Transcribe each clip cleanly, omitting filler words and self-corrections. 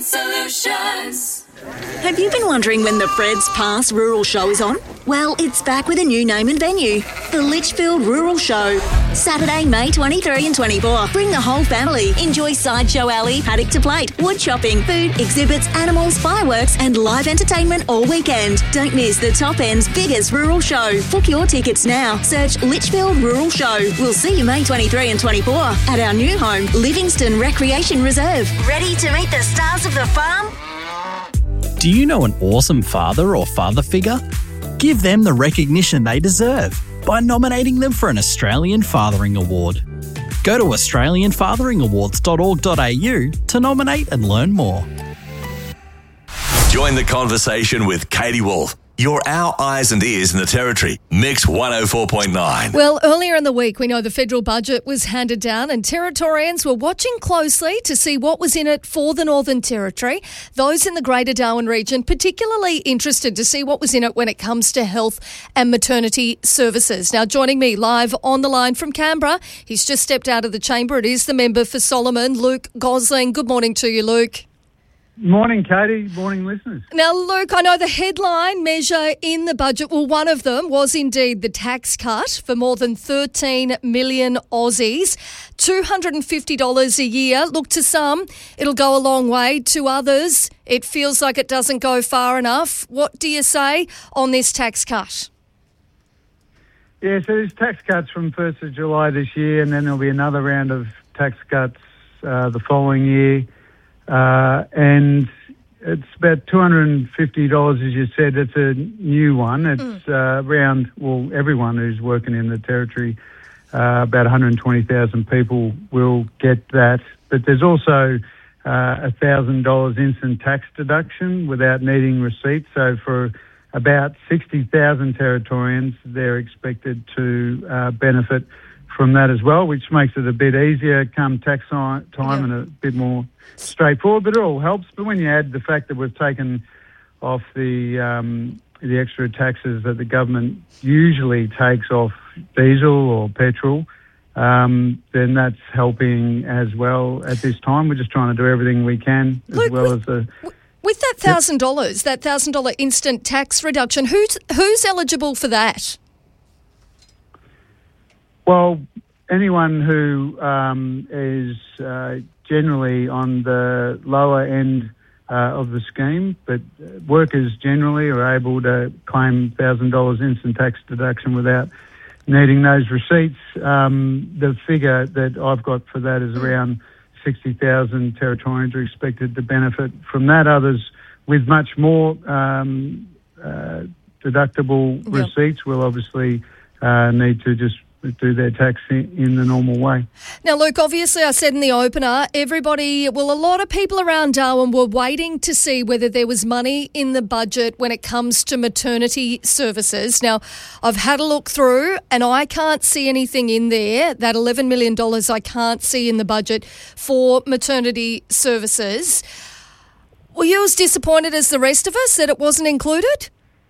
Solutions. Have you been wondering when the Fred's Pass Rural Show is on? Well, it's back with a new name and venue, the Litchfield Rural Show. Saturday, May 23 and 24. Bring the whole family. Enjoy Sideshow Alley, paddock to plate, wood shopping, food, exhibits, animals, fireworks and live entertainment all weekend. Don't miss the top end's biggest rural show. Book your tickets now. Search Litchfield Rural Show. We'll see you May 23 and 24 at our new home, Livingston Recreation Reserve. Ready to meet the stars of the farm? Do you know an awesome father or father figure? Give them the recognition they deserve by nominating them for an Australian Fathering Award. Go to australianfatheringawards.org.au to nominate and learn more. Join the conversation with Katie Wolf. You're our eyes and ears in the Territory. Mix 104.9. Well, earlier in the week, we know the federal budget was handed down and Territorians were watching closely to see what was in it for the Northern Territory. Those in the Greater Darwin region particularly interested to see what was in it when it comes to health and maternity services. Now, joining me live on the line from Canberra, he's just stepped out of the chamber. It is the member for Solomon, Luke Gosling. Good morning to you, Luke. Morning, Katie. Morning, listeners. Now, Luke, I know the headline measure in the budget, well, one of them was indeed the tax cut for more than 13 million Aussies, $250 a year. Look, to some, it'll go a long way. To others, it feels like it doesn't go far enough. What do you say on this tax cut? Yeah, so there's tax cuts from 1st of July this year, and then there'll be another round of tax cuts the following year. And it's about $250, as you said. It's a new one. It's around, well, everyone who's working in the Territory, about 120,000 people will get that. But there's also $1,000 instant tax deduction without needing receipts. So for about 60,000 Territorians, they're expected to benefit from that as well, which makes it a bit easier come tax time and a bit more straightforward, but it all helps. But when you add the fact that we've taken off the extra taxes that the government usually takes off diesel or petrol, then that's helping as well at this time. We're just trying to do everything we can as Luke, well as the... With that $1,000, that $1,000 instant tax reduction, who's eligible for that? Well, anyone who is generally on the lower end of the scheme, but workers generally are able to claim $1,000 instant tax deduction without needing those receipts. The figure that I've got for that is around 60,000 Territorians are expected to benefit from that. Others with much more deductible receipts will obviously need to just do their tax in the normal way. Now, Luke, obviously I said in the opener, a lot of people around Darwin were waiting to see whether there was money in the budget when it comes to maternity services. Now, I've had a look through and I can't see anything in there. That $11 million I can't see in the budget for maternity services. Were you as disappointed as the rest of us that it wasn't included?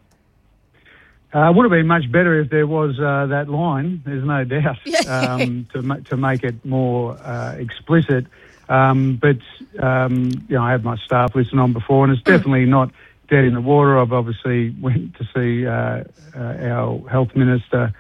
It would have been much better if there was that line, there's no doubt, to make it more explicit. But I had my staff listen on before, and it's definitely not dead in the water. I've obviously went to see our Health Minister,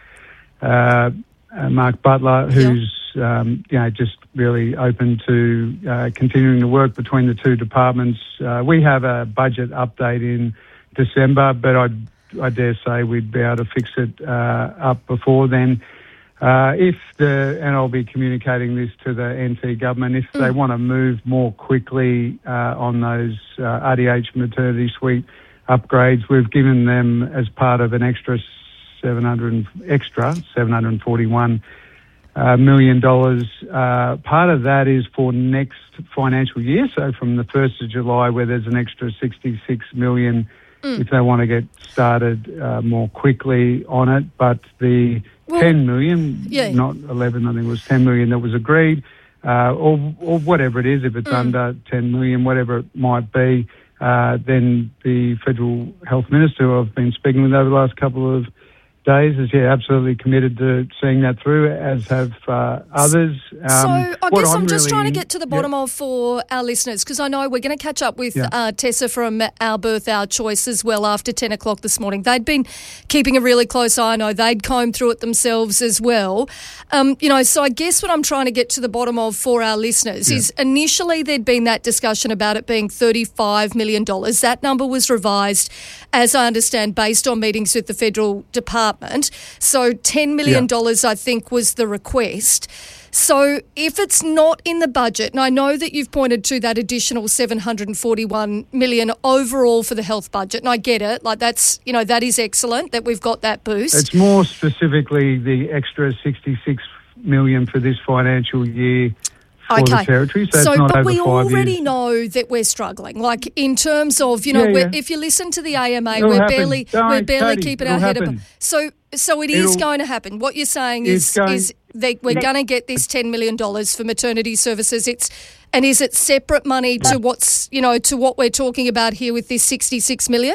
Mark Butler, who's just really open to continuing the work between the two departments. We have a budget update in December, but I dare say we'd be able to fix it up before then. And I'll be communicating this to the NT government, if they want to move more quickly on those RDH maternity suite upgrades, we've given them as part of an extra $741 million. Part of that is for next financial year, so from the 1st of July, where there's an extra $66 million if they want to get started more quickly on it. But the 10 million, not 11, I think it was 10 million that was agreed, or whatever it is, if it's under 10 million, whatever it might be, then the Federal Health Minister who I've been speaking with over the last couple of days is absolutely committed to seeing that through, as have others. So I guess I'm just really trying to get to the bottom of for our listeners, because I know we're going to catch up with Tessa from Our Birth, Our Choice as well after 10 o'clock this morning. They'd been keeping a really close eye. I know they'd combed through it themselves as well. So I guess what I'm trying to get to the bottom of for our listeners is initially there'd been that discussion about it being $35 million. That number was revised, as I understand, based on meetings with the federal department. So $10 million, I think, was the request. So if it's not in the budget, and I know that you've pointed to that additional $741 million overall for the health budget, and I get it, like that is excellent that we've got that boost. It's more specifically the extra $66 million for this financial year for the Territory. So it's not but over we 5 already years. know that we're struggling. Like in terms of, if you listen to the AMA, we're barely keeping our head above. So it is going to happen. What you're saying is we're going to get this $10 million for maternity services. Is it separate money to what we're talking about here with this $66 million?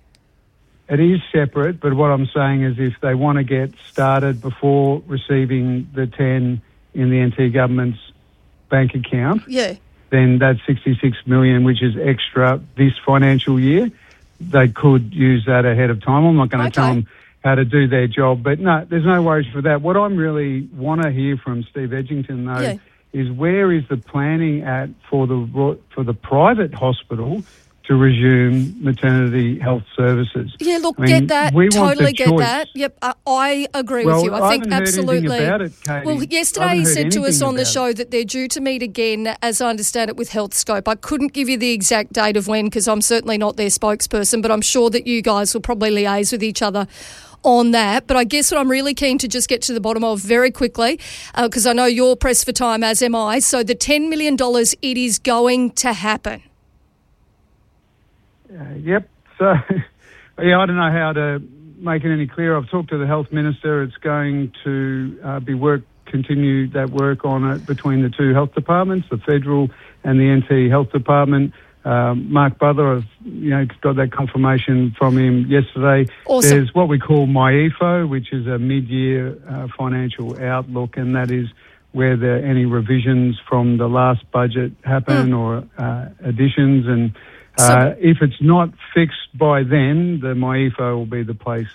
It is separate, but what I'm saying is if they want to get started before receiving the 10 in the NT government's bank account, then that $66 million, which is extra this financial year, they could use that ahead of time. I'm not going to tell them how to do their job, but no, there's no worries for that. What I really want to hear from Steve Edgington, though, is where is the planning at for the private hospital to resume maternity health services? Yeah, look, get that. Totally get that. Yep, I agree with you. I think absolutely. About it, Katie. Well, yesterday he said to us on the show that they're due to meet again, as I understand it, with HealthScope. I couldn't give you the exact date of when because I'm certainly not their spokesperson, but I'm sure that you guys will probably liaise with each other on that. But I guess what I'm really keen to just get to the bottom of very quickly, because I know you're pressed for time, as am I. So the $10 million, it is going to happen. Yep. So, I don't know how to make it any clearer. I've talked to the Health Minister. It's going to continue that work on it between the two health departments, the federal and the NT Health Department. Mark Butler, I've got that confirmation from him yesterday. Awesome. There's what we call MyEFO, which is a mid-year financial outlook, and that is where any revisions from the last budget happen or additions. And if it's not fixed by then, the MyEFO will be the place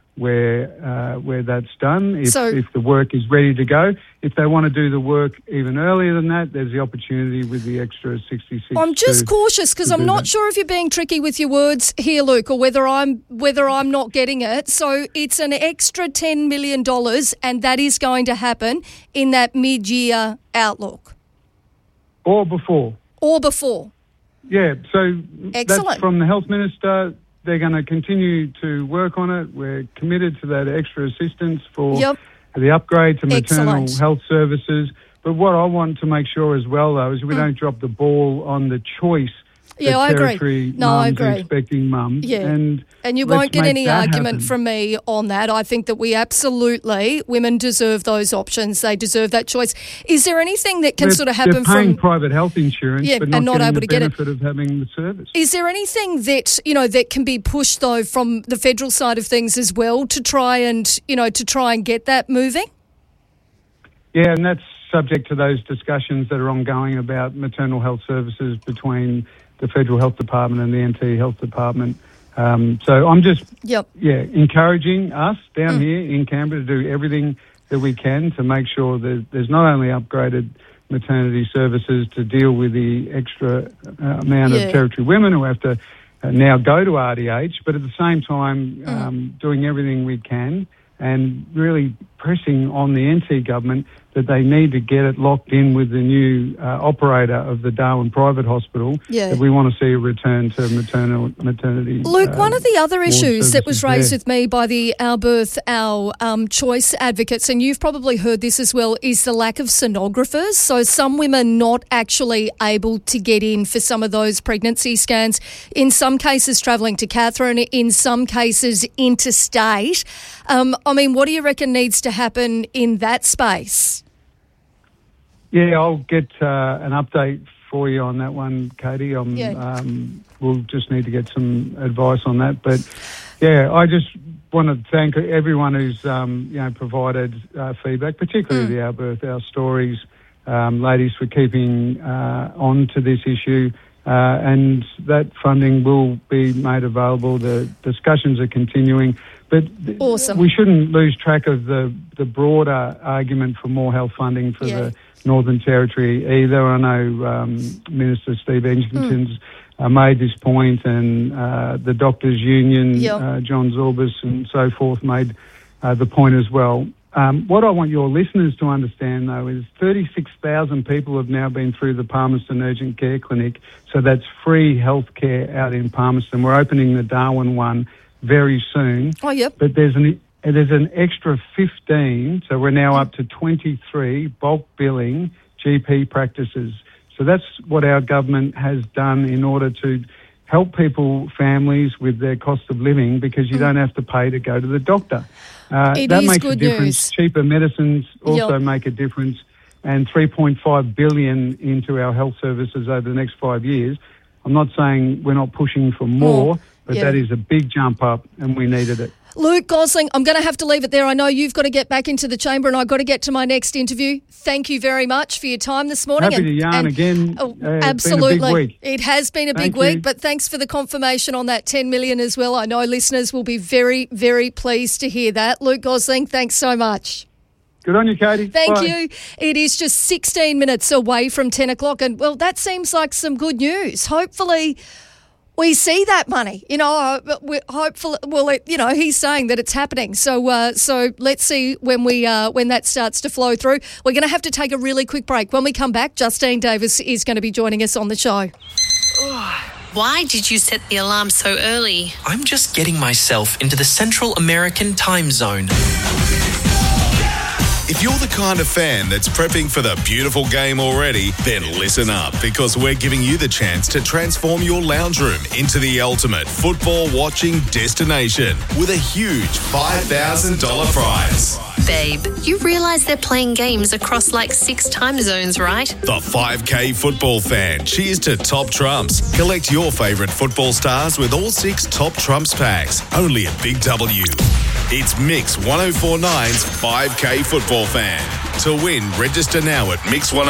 where that's done. If the work is ready to go, if they want to do the work even earlier than that, there's the opportunity with the extra 66. I'm just cautious because I'm not sure if you're being tricky with your words here, Luke, or whether I'm not getting it. So it's an extra $10 million, and that is going to happen in that mid-year outlook, or before. Yeah, so excellent. That's from the Health Minister. They're going to continue to work on it. We're committed to that extra assistance for the upgrade to maternal health services. But what I want to make sure as well, though, is we don't drop the ball on the choice Yeah, I agree. No, I agree. Expecting mums. Yeah. And you won't get any argument from me on that. I think that women deserve those options. They deserve that choice. Is there anything that can sort of happen they're paying from private health insurance, but not able to get the benefit of having the service? Is there anything that that can be pushed though from the federal side of things as well to try and get that moving? Yeah, and that's subject to those discussions that are ongoing about maternal health services between the Federal Health Department and the NT Health Department. So I'm just encouraging us down here in Canberra to do everything that we can to make sure that there's not only upgraded maternity services to deal with the extra amount of Territory women who have to now go to RDH, but at the same time doing everything we can and really pressing on the NT government that they need to get it locked in with the new operator of the Darwin Private Hospital. Yeah. That we want to see a return to maternity. Luke, one of the other issues that was raised with me by the Our Birth, Our Choice advocates, and you've probably heard this as well, is the lack of sonographers. So some women not actually able to get in for some of those pregnancy scans, in some cases travelling to Katherine, in some cases interstate. What do you reckon needs to happen in that space? Yeah, I'll get an update for you on that one, Katie. We'll just need to get some advice on that. But, yeah, I just want to thank everyone who's provided feedback, particularly the Our Birth, Our Stories ladies, for keeping on to this issue. And that funding will be made available. The discussions are continuing. But awesome. We shouldn't lose track of the broader argument for more health funding for the Northern Territory either. I know Minister Steve Edgington's made this point, and the Doctors' Union, John Zorbas and so forth, made the point as well. What I want your listeners to understand, though, is 36,000 people have now been through the Palmerston Urgent Care Clinic, so that's free health care out in Palmerston. We're opening the Darwin one very soon. Oh, yep. But there's an extra 15, so we're now up to 23 bulk billing GP practices. So that's what our government has done in order to help families with their cost of living, because you don't have to pay to go to the doctor. That makes a difference. Cheaper medicines also make a difference, and $3.5 billion into our health services over the next 5 years. I'm not saying we're not pushing for more, but that is a big jump up, and we needed it. Luke Gosling, I'm going to have to leave it there. I know you've got to get back into the chamber, and I've got to get to my next interview. Thank you very much for your time this morning. Happy to yarn again. Absolutely. It's been a big week. It has been a big week, but thanks for the confirmation on that $10 million as well. I know listeners will be very, very pleased to hear that. Luke Gosling, thanks so much. Good on you, Katie. Thank you. It is just 16 minutes away from 10 o'clock, and, well, that seems like some good news. Hopefully we see that money, hopefully, he's saying that it's happening. So let's see when that starts to flow through. We're going to have to take a really quick break. When we come back, Justine Davis is going to be joining us on the show. Why did you set the alarm so early? I'm just getting myself into the Central American time zone. If you're the kind of fan that's prepping for the beautiful game already, then listen up, because we're giving you the chance to transform your lounge room into the ultimate football watching destination with a huge $5,000 prize. Babe, you realise they're playing games across like 6 time zones, right? The 5K football fan cheers to Top Trumps. Collect your favourite football stars with all 6 Top Trumps packs, only at Big W. It's Mix 1049's 5K football fan. To win, register now at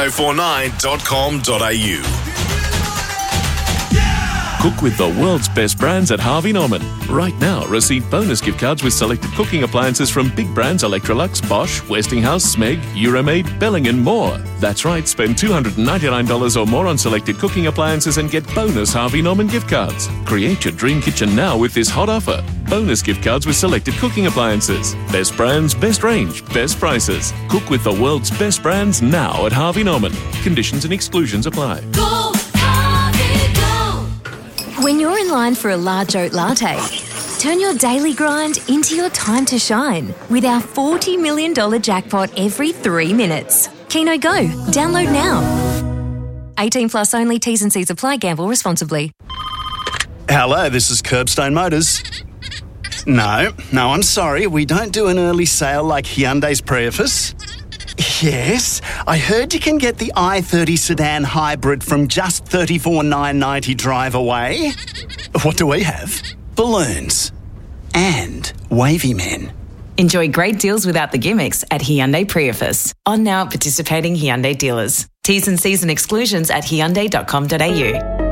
mix1049.com.au. Cook with the world's best brands at Harvey Norman. Right now, receive bonus gift cards with selected cooking appliances from big brands Electrolux, Bosch, Westinghouse, Smeg, Euromaid, Belling and more. That's right, spend $299 or more on selected cooking appliances and get bonus Harvey Norman gift cards. Create your dream kitchen now with this hot offer. Bonus gift cards with selected cooking appliances. Best brands, best range, best prices. Cook with the world's best brands now at Harvey Norman. Conditions and exclusions apply. Go, Harvey, go! When you're in line for a large oat latte, turn your daily grind into your time to shine with our $40 million jackpot every 3 minutes. Keno Go. Download now. 18 plus only. T's and C's apply. Gamble responsibly. Hello, this is Curbstone Motors. No, I'm sorry. We don't do an early sale like Hyundai's Prius. Yes, I heard you can get the i30 sedan hybrid from just $34,990 drive away. What do we have? Balloons. And wavy men. Enjoy great deals without the gimmicks at Hyundai Prius. On now at participating Hyundai dealers. T's and C's and exclusions at hyundai.com.au.